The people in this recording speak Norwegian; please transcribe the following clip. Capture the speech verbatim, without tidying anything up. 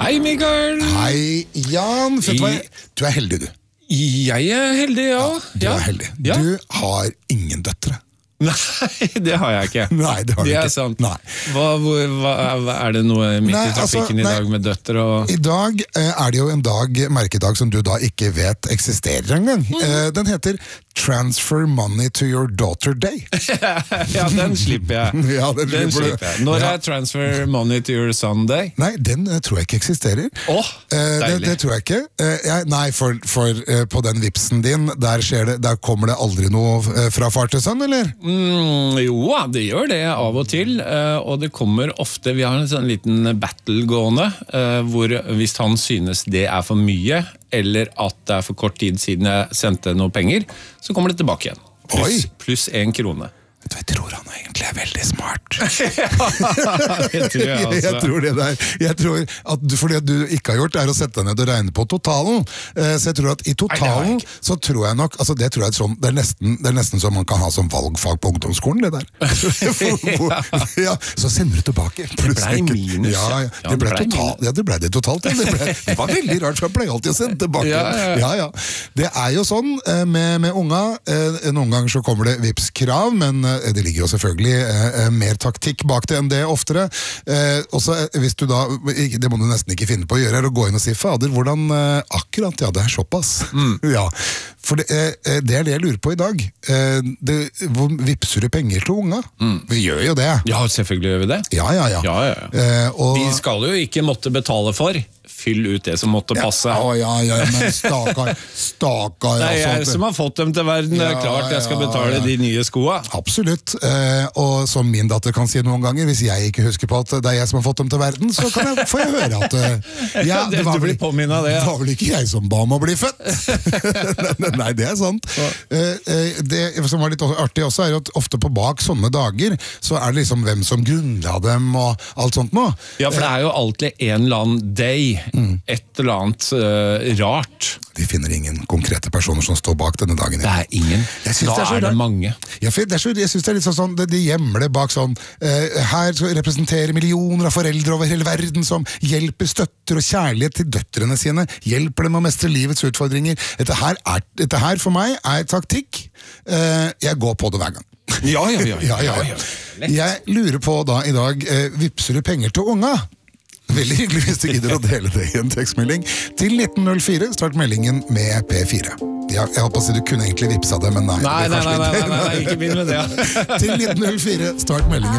Hei, Mikael. Hei, Jan. Vet du hva? Du er heldig, du. Jeg er heldig, ja. Du er heldig. Ja. Du har ingen døtre. Nei, det har jeg ikke. Nei, det har du det ikke. Er sant. Nei. Hva, hvor, hva, er det noe midt Nei, i trafikken altså, i dag med døtter og... I dag eh, er det jo en dag, merkedag som du da ikke vet eksisterer engang. Mm. Eh, den heter Transfer Money to Your Daughter Day. Ja, den slipper jeg. Ja, den, den slipper jeg. Når ja. er Transfer Money to Your Son Day? Nei, den eh, tror jeg ikke eksisterer. Åh, eh, det, det tror jeg ikke. Eh, jeg, nei, for, for eh, på den vipsen din, der, skjer det, der kommer det aldri noe eh, fra far til sønn, eller? Mm, jo, det gjør det av og til, eh, og det kommer ofte, vi har en sånn liten battle gående, eh, hvor hvis han synes det er for mye, eller at det er for kort tid siden jeg sendte noe penger, så kommer det tilbake igjen. Pluss plus en krone. Vet du, jeg tror han egentlig er veldig smart. Ja, det tror jeg også. Jeg tror det der. Jeg tror at du, fordi at du ikke har gjort det er å sette deg ned og regne på totalen. Så jeg tror at i totalen, Nei, så tror jeg nok, altså det tror jeg er sånn, det er nesten, det er nesten som man kan ha som valgfag på ungdomsskolen, det der. Ja, så sender du tilbake. Det ble minus. Ja, ja, det ble totalt. Ja, det ble det totalt. Det, ble, det var veldig rart, for jeg pleier alltid å sende tilbake. Ja, ja. Ja, ja. Det er jo sånn med, med unga. Noen ganger så kommer det vipskrav, men det ligger jo selvfølgelig eh, mer taktikk bak det enn det oftere. Eh, også hvis du da, det må du nesten ikke finne på å gjøre, er å gå inn og si, fader, hvordan eh, akkurat, ja, det er såpass. Mm. Ja, for det, eh, det er det jeg lurer på i dag. Eh, det, hvor vipser du penger til unga? Mm. Vi gjør jo det. Ja, selvfølgelig gjør vi det. Ja, ja, ja. ja, ja. Eh, og... De skal jo ikke måtte betale for. Fyll ut det som måtte passe. Ja, ja, ja, men stakar, stakar. Det er jeg altså, som har fått dem til verden, det er klart jeg skal betale ja, ja. de nye skoene. Absolutt, eh, og som min datter kan si noen ganger, hvis jeg ikke husker på at det er jeg som har fått dem til verden, så kan jeg, får jeg høre at eh, ja, det, var vel, det ja. var vel ikke jeg som ba om å bli født. Nei, det er sant. Eh, det som var litt artig også, er jo at ofte på bak sånne dager, så er det liksom hvem som grunnla dem og alt sånt nå. Ja, for det er jo alltid en eller annen day, Mm. et eller annet uh, rart. Vi finner ingen konkrete personer som står bak denne dagen. Det er ingen. Da det er, er det mange. Ja, for det er så, jeg synes det er litt sånn, de gjemmer det bak sånn, uh, her representerer millioner av foreldre over hele verden som hjelper, støtter og kjærlighet til døtrene sine, hjelper dem å mestre livets utfordringer. Dette her, er, dette her for meg er taktikk. Uh, jeg går på det hver gang. Ja, ja, ja. ja, ja, ja. Jeg lurer på da i dag, uh, vipser du penger til unga? Veldig hyggelig hvis du gidder å dele det i en tekstmelding til nitten null fire, start meldingen med P fire. Ja, jeg håper å si du kunne egentlig vipsa det, men nei. Nei, nei, nei, nei, nei, nei, nei, ikke begynn med det. Til nitten null fire, start meldingen.